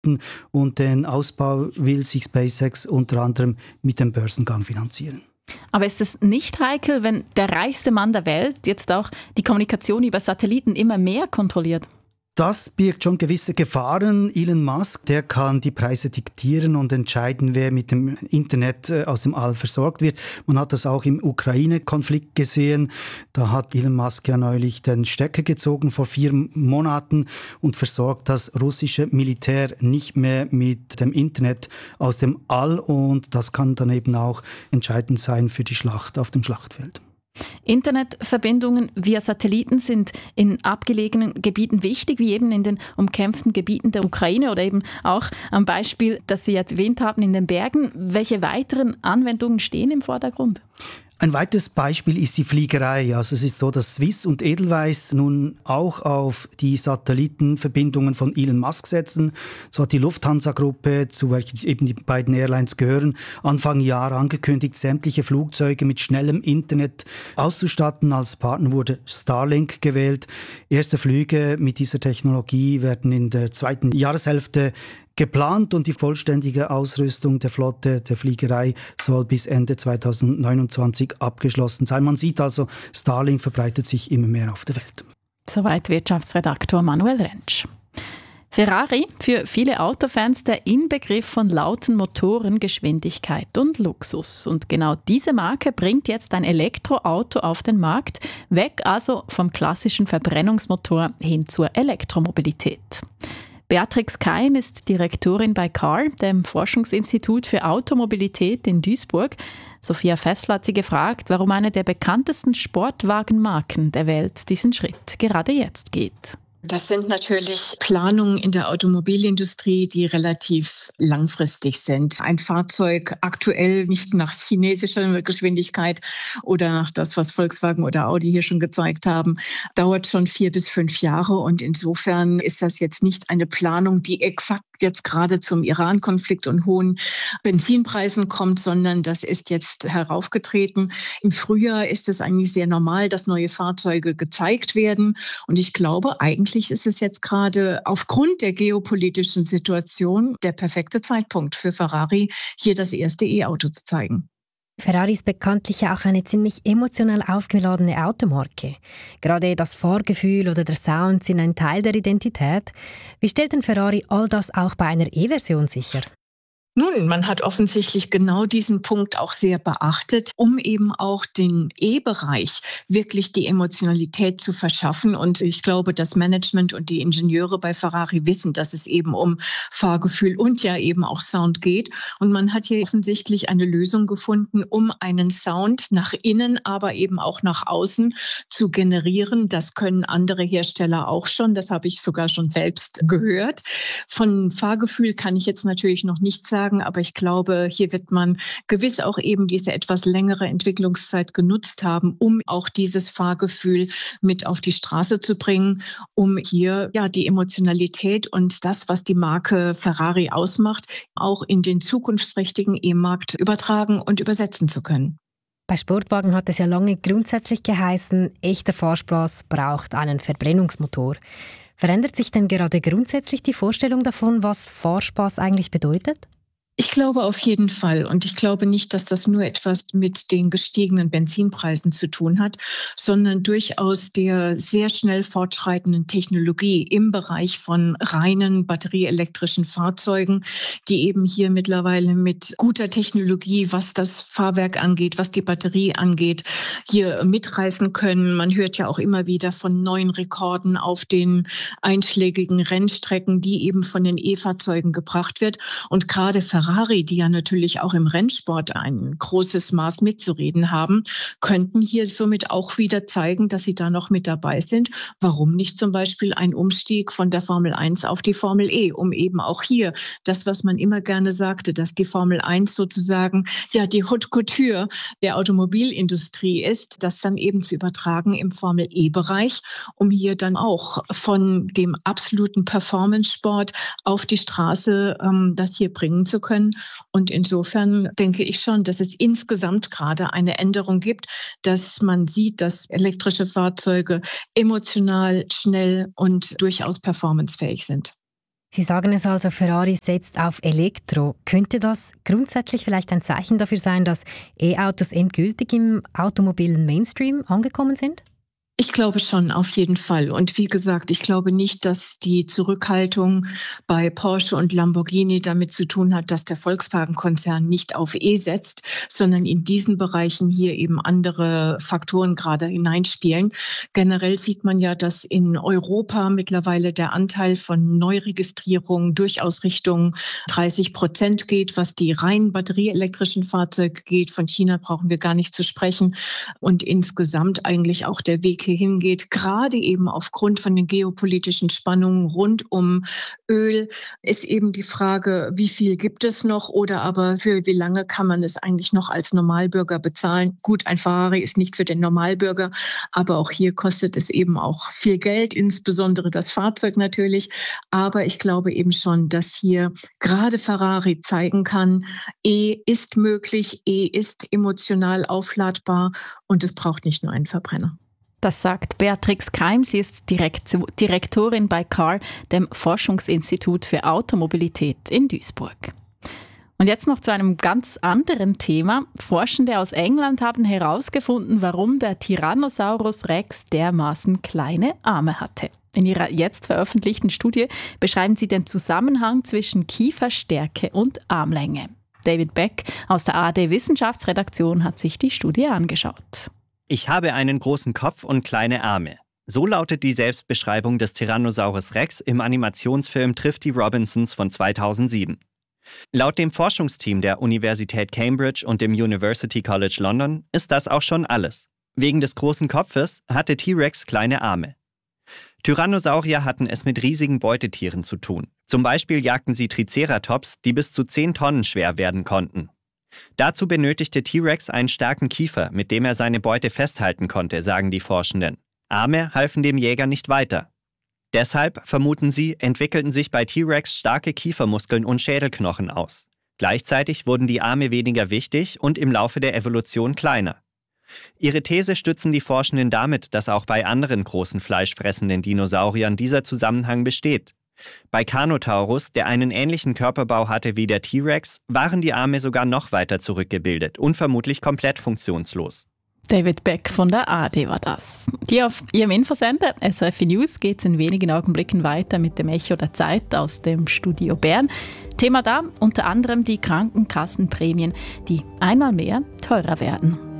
Satelliten und den Ausbau will sich SpaceX unter anderem mit dem Börsengang finanzieren. Aber ist es nicht heikel, wenn der reichste Mann der Welt jetzt auch die Kommunikation über Satelliten immer mehr kontrolliert? Das birgt schon gewisse Gefahren. Elon Musk, der kann die Preise diktieren und entscheiden, wer mit dem Internet aus dem All versorgt wird. Man hat das auch im Ukraine-Konflikt gesehen. Da hat Elon Musk ja neulich den Stecker gezogen vor 4 Monaten und versorgt das russische Militär nicht mehr mit dem Internet aus dem All. Und das kann dann eben auch entscheidend sein für die Schlacht auf dem Schlachtfeld. Internetverbindungen via Satelliten sind in abgelegenen Gebieten wichtig, wie eben in den umkämpften Gebieten der Ukraine oder eben auch am Beispiel, das Sie erwähnt haben, in den Bergen. Welche weiteren Anwendungen stehen im Vordergrund? Ein weiteres Beispiel ist die Fliegerei. Also es ist so, dass Swiss und Edelweiss nun auch auf die Satellitenverbindungen von Elon Musk setzen. So hat die Lufthansa-Gruppe, zu welcher eben die beiden Airlines gehören, Anfang Jahr angekündigt, sämtliche Flugzeuge mit schnellem Internet auszustatten. Als Partner wurde Starlink gewählt. Erste Flüge mit dieser Technologie werden in der 2. Jahreshälfte geplant und die vollständige Ausrüstung der Flotte der Fliegerei soll bis Ende 2029 abgeschlossen sein. Man sieht also, Starlink verbreitet sich immer mehr auf der Welt. Soweit Wirtschaftsredaktor Manuel Rentsch. Ferrari, für viele Autofans der Inbegriff von lauten Motoren, Geschwindigkeit und Luxus. Und genau diese Marke bringt jetzt ein Elektroauto auf den Markt, weg also vom klassischen Verbrennungsmotor hin zur Elektromobilität. Beatrix Keim ist Direktorin bei CAR, dem Forschungsinstitut für Automobilität in Duisburg. Sophia Fessler hat sie gefragt, warum eine der bekanntesten Sportwagenmarken der Welt diesen Schritt gerade jetzt geht. Das sind natürlich Planungen in der Automobilindustrie, die relativ langfristig sind. Ein Fahrzeug aktuell nicht nach chinesischer Geschwindigkeit oder nach das, was Volkswagen oder Audi hier schon gezeigt haben, dauert schon 4 bis 5 Jahre. Und insofern ist das jetzt nicht eine Planung, die exakt jetzt gerade zum Iran-Konflikt und hohen Benzinpreisen kommt, sondern das ist jetzt heraufgetreten. Im Frühjahr ist es eigentlich sehr normal, dass neue Fahrzeuge gezeigt werden. Und ich glaube, eigentlich ist es jetzt gerade aufgrund der geopolitischen Situation der perfekte Zeitpunkt für Ferrari, hier das erste E-Auto zu zeigen. Ferrari ist bekanntlich ja auch eine ziemlich emotional aufgeladene Automarke. Gerade das Fahrgefühl oder der Sound sind ein Teil der Identität. Wie stellt denn Ferrari all das auch bei einer E-Version sicher? Nun, man hat offensichtlich genau diesen Punkt auch sehr beachtet, um eben auch den E-Bereich wirklich die Emotionalität zu verschaffen. Und ich glaube, das Management und die Ingenieure bei Ferrari wissen, dass es eben um Fahrgefühl und ja eben auch Sound geht. Und man hat hier offensichtlich eine Lösung gefunden, um einen Sound nach innen, aber eben auch nach außen zu generieren. Das können andere Hersteller auch schon. Das habe ich sogar schon selbst gehört. Von Fahrgefühl kann ich jetzt natürlich noch nichts sagen. Aber ich glaube, hier wird man gewiss auch eben diese etwas längere Entwicklungszeit genutzt haben, um auch dieses Fahrgefühl mit auf die Straße zu bringen, um hier ja die Emotionalität und das, was die Marke Ferrari ausmacht, auch in den zukunftsträchtigen E-Markt übertragen und übersetzen zu können. Bei Sportwagen hat es ja lange grundsätzlich geheißen, echter Fahrspaß braucht einen Verbrennungsmotor. Verändert sich denn gerade grundsätzlich die Vorstellung davon, was Fahrspaß eigentlich bedeutet? Ich glaube auf jeden Fall. Und ich glaube nicht, dass das nur etwas mit den gestiegenen Benzinpreisen zu tun hat, sondern durchaus der sehr schnell fortschreitenden Technologie im Bereich von reinen batterieelektrischen Fahrzeugen, die eben hier mittlerweile mit guter Technologie, was das Fahrwerk angeht, was die Batterie angeht, hier mitreißen können. Man hört ja auch immer wieder von neuen Rekorden auf den einschlägigen Rennstrecken, die eben von den E-Fahrzeugen gebracht wird. Und gerade Ferrari, die ja natürlich auch im Rennsport ein großes Maß mitzureden haben, könnten hier somit auch wieder zeigen, dass sie da noch mit dabei sind. Warum nicht zum Beispiel ein Umstieg von der Formel 1 auf die Formel E, um eben auch hier das, was man immer gerne sagte, dass die Formel 1 sozusagen ja die Haute Couture der Automobilindustrie ist, das dann eben zu übertragen im Formel E-Bereich, um hier dann auch von dem absoluten Performance-Sport auf die Straße das hier bringen zu können. Und insofern denke ich schon, dass es insgesamt gerade eine Änderung gibt, dass man sieht, dass elektrische Fahrzeuge emotional, schnell und durchaus performancefähig sind. Sie sagen es also, Ferrari setzt auf Elektro. Könnte das grundsätzlich vielleicht ein Zeichen dafür sein, dass E-Autos endgültig im automobilen Mainstream angekommen sind? Ich glaube schon, auf jeden Fall. Und wie gesagt, ich glaube nicht, dass die Zurückhaltung bei Porsche und Lamborghini damit zu tun hat, dass der Volkswagen-Konzern nicht auf E setzt, sondern in diesen Bereichen hier eben andere Faktoren gerade hineinspielen. Generell sieht man ja, dass in Europa mittlerweile der Anteil von Neuregistrierungen durchaus Richtung 30% geht, was die rein batterieelektrischen Fahrzeuge geht. Von China brauchen wir gar nicht zu sprechen. Und insgesamt eigentlich auch der Weg hingeht, gerade eben aufgrund von den geopolitischen Spannungen rund um Öl, ist eben die Frage, wie viel gibt es noch oder aber für wie lange kann man es eigentlich noch als Normalbürger bezahlen? Gut, ein Ferrari ist nicht für den Normalbürger, aber auch hier kostet es eben auch viel Geld, insbesondere das Fahrzeug natürlich. Aber ich glaube eben schon, dass hier gerade Ferrari zeigen kann, E ist möglich, E ist emotional aufladbar und es braucht nicht nur einen Verbrenner. Das sagt Beatrix Keim. Sie ist Direktorin bei CAR, dem Forschungsinstitut für Automobilität in Duisburg. Und jetzt noch zu einem ganz anderen Thema. Forschende aus England haben herausgefunden, warum der Tyrannosaurus Rex dermaßen kleine Arme hatte. In ihrer jetzt veröffentlichten Studie beschreiben sie den Zusammenhang zwischen Kieferstärke und Armlänge. David Beck aus der ARD-Wissenschaftsredaktion hat sich die Studie angeschaut. Ich habe einen großen Kopf und kleine Arme. So lautet die Selbstbeschreibung des Tyrannosaurus Rex im Animationsfilm Trifft die Robinsons von 2007. Laut dem Forschungsteam der Universität Cambridge und dem University College London ist das auch schon alles. Wegen des großen Kopfes hatte T-Rex kleine Arme. Tyrannosaurier hatten es mit riesigen Beutetieren zu tun. Zum Beispiel jagten sie Triceratops, die bis zu 10 Tonnen schwer werden konnten. Dazu benötigte T-Rex einen starken Kiefer, mit dem er seine Beute festhalten konnte, sagen die Forschenden. Arme halfen dem Jäger nicht weiter. Deshalb, vermuten sie, entwickelten sich bei T-Rex starke Kiefermuskeln und Schädelknochen aus. Gleichzeitig wurden die Arme weniger wichtig und im Laufe der Evolution kleiner. Ihre These stützen die Forschenden damit, dass auch bei anderen großen fleischfressenden Dinosauriern dieser Zusammenhang besteht. Bei Carnotaurus, der einen ähnlichen Körperbau hatte wie der T-Rex, waren die Arme sogar noch weiter zurückgebildet und vermutlich komplett funktionslos. David Beck von der ARD war das. Hier auf Ihrem Infosender SRF News geht es in wenigen Augenblicken weiter mit dem Echo der Zeit aus dem Studio Bern. Thema da unter anderem die Krankenkassenprämien, die einmal mehr teurer werden.